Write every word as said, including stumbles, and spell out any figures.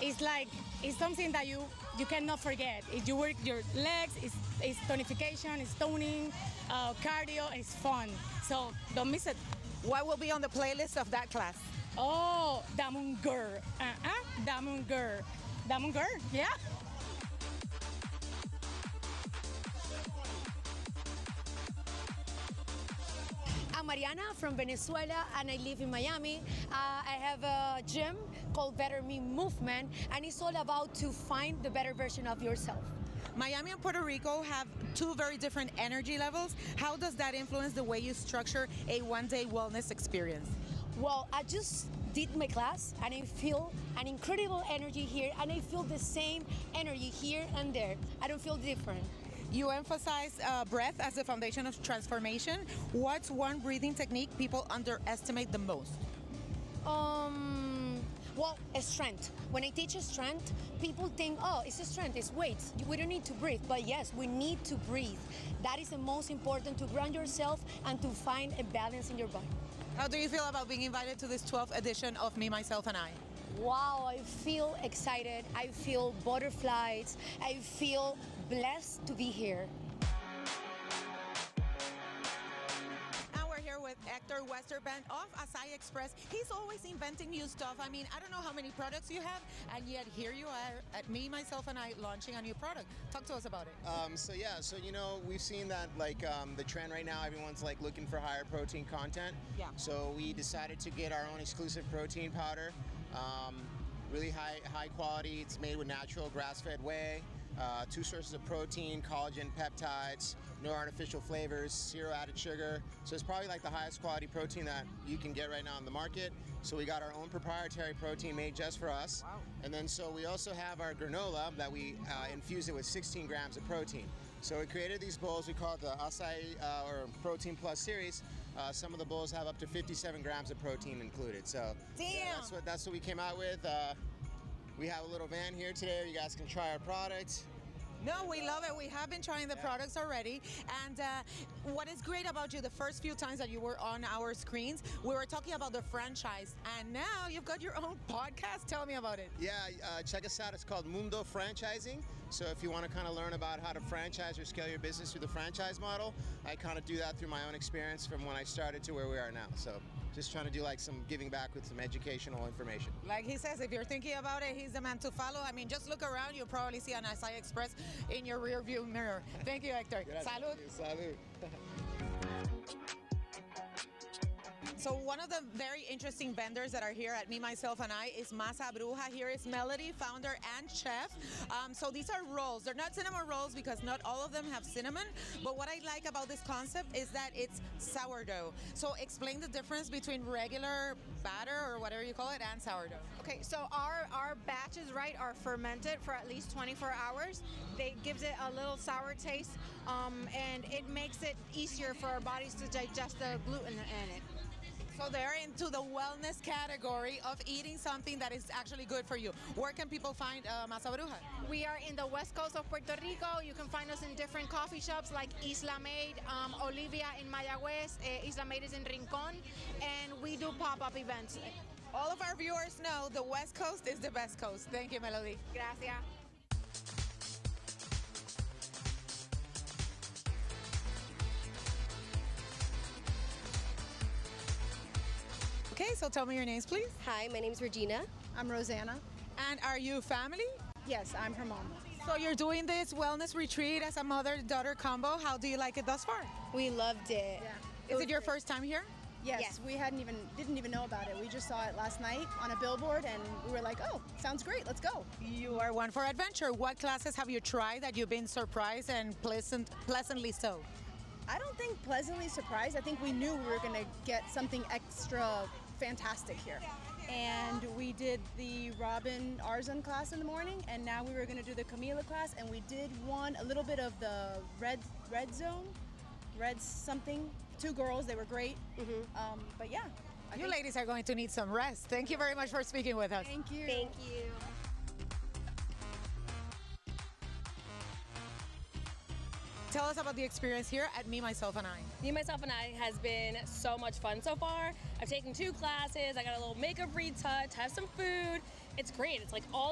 it's like it's something that you you cannot forget. If you work your legs, it's, it's tonification, it's toning, uh, cardio, it's fun. So don't miss it. What will be on the playlist of that class? Oh, Damungur. Uh-uh, Damungur. Damungur, yeah. I'm Mariana from Venezuela and I live in Miami. Uh, I have a gym called Better Me Movement, and it's all about to find the better version of yourself. Miami and Puerto Rico have two very different energy levels. How does that influence the way you structure a one-day wellness experience? Well, I just did my class and I feel an incredible energy here, and I feel the same energy here and there. I don't feel different. You emphasize uh, breath as the foundation of transformation. What's one breathing technique people underestimate the most? Um, well, strength. When I teach strength, people think, oh, it's a strength, it's weights. We don't need to breathe. But yes, we need to breathe. That is the most important, to ground yourself and to find a balance in your body. How do you feel about being invited to this twelfth edition of Me, Myself, and I? Wow, I feel excited. I feel butterflies. I feel blessed to be here. And we're here with Hector Westervelt of Acai Express. He's always inventing new stuff. I mean, I don't know how many products you have, and yet here you are at Me, Myself, and I launching a new product. Talk to us about it. Um, so yeah, so you know, we've seen that like um, the trend right now, everyone's like looking for higher protein content. Yeah. So we decided to get our own exclusive protein powder. Um, really high high quality. It's made with natural grass-fed whey. Uh, two sources of protein, collagen, peptides, no artificial flavors, zero added sugar. So it's probably like the highest quality protein that you can get right now on the market. So we got our own proprietary protein made just for us. Wow. And then so we also have our granola that we uh, infuse it with sixteen grams of protein. So we created these bowls. We call it the Acai uh, or Protein Plus series. Uh, some of the bowls have up to fifty-seven grams of protein included. So Damn. yeah, that's what that's what we came out with. Uh, we have a little van here today where you guys can try our product. No, we love it. We have been trying the products already. And uh, what is great about you, the first few times that you were on our screens, we were talking about the franchise. And now you've got your own podcast. Tell me about it. Yeah, uh, check us out. It's called Mundo Franchising. So if you want to kind of learn about how to franchise or scale your business through the franchise model, I kind of do that through my own experience from when I started to where we are now. So just trying to do like some giving back with some educational information. Like he says, if you're thinking about it, he's the man to follow. I mean, just look around. You'll probably see an Acai Express in your rear view mirror. Thank you, Hector. Salud. Salud. So one of the very interesting vendors that are here at Me, Myself, and I is Masa Bruja. Here is Melody, founder and chef. Um, so these are rolls. They're not cinnamon rolls because not all of them have cinnamon. But what I like about this concept is that it's sourdough. So explain the difference between regular batter or whatever you call it and sourdough. Okay, so our our batches, right, are fermented for at least twenty-four hours. They gives it a little sour taste, um, and it makes it easier for our bodies to digest the gluten in it. So they're into the wellness category of eating something that is actually good for you. Where can people find uh, Masa Bruja? We are in the west coast of Puerto Rico. You can find us in different coffee shops like Isla Made, um, Olivia in Mayagüez, uh, Isla Made is in Rincon, and we do pop-up events. All of our viewers know the West Coast is the best coast. Thank you, Melody. Gracias. Okay, so tell me your names, please. Hi, my name's Regina. I'm Rosanna. And are you family? Yes, I'm her mom. So you're doing this wellness retreat as a mother-daughter combo. How do you like it thus far? We loved it. Yeah. Is it your first time here? Yes, Yes. we hadn't even didn't even know about it. We just saw it last night on a billboard, and we were like, "Oh, sounds great. Let's go." You are one for adventure. What classes have you tried that you've been surprised and pleasant, pleasantly so? I don't think pleasantly surprised. I think we knew we were going to get something extra fantastic here. And we did the Robin Arzon class in the morning, and now we were going to do the Camila class, and we did one, a little bit of the red red zone, red something. Two girls, they were great. Mm-hmm. Um, but yeah. I You think- ladies are going to need some rest. Thank you very much for speaking with us. Thank you. Thank you. Tell us about the experience here at Me, Myself, and I. Me, Myself, and I has been so much fun so far. I've taken two classes. I got a little makeup retouch, have some food. It's great. It's like all